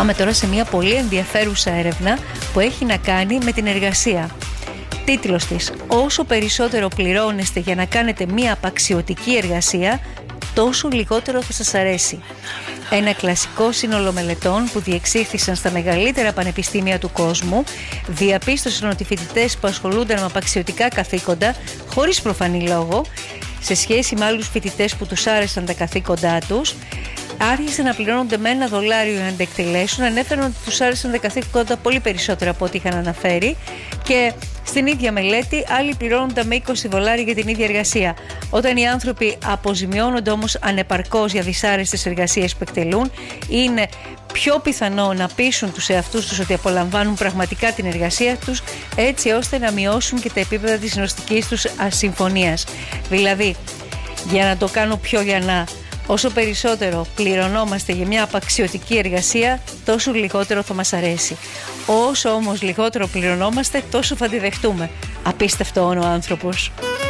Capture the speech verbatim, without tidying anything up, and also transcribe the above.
Πάμε τώρα σε μια πολύ ενδιαφέρουσα έρευνα που έχει να κάνει με την εργασία. Τίτλος της: όσο περισσότερο πληρώνεστε για να κάνετε μια απαξιωτική εργασία, τόσο λιγότερο θα σας αρέσει. Ένα κλασικό σύνολο μελετών που διεξήχθησαν στα μεγαλύτερα πανεπιστήμια του κόσμου διαπίστωσαν ότι οι φοιτητές που ασχολούνταν με απαξιωτικά καθήκοντα, χωρίς προφανή λόγο, σε σχέση με άλλους φοιτητές που τους άρεσαν τα καθήκοντά τους, άρχισαν να πληρώνονται με ένα δολάριο για να τα εκτελέσουν. Ανέφεραν ότι τους άρεσαν τα καθήκοντα πολύ περισσότερα από ό,τι είχαν αναφέρει, και στην ίδια μελέτη άλλοι πληρώνονται με είκοσι δολάρια για την ίδια εργασία. Όταν οι άνθρωποι αποζημιώνονται όμως ανεπαρκώς για δυσάρεστες εργασίες που εκτελούν, είναι πιο πιθανό να πείσουν τους εαυτούς τους ότι απολαμβάνουν πραγματικά την εργασία τους, έτσι ώστε να μειώσουν και τα επίπεδα της νοστικής τους ασυμφωνίας. Δηλαδή, για να το κάνω πιο γιανά, όσο περισσότερο πληρωνόμαστε για μια απαξιωτική εργασία, τόσο λιγότερο θα μας αρέσει. Όσο όμως λιγότερο πληρωνόμαστε, τόσο θα τη δεχτούμε. Απίστευτο ο άνθρωπος.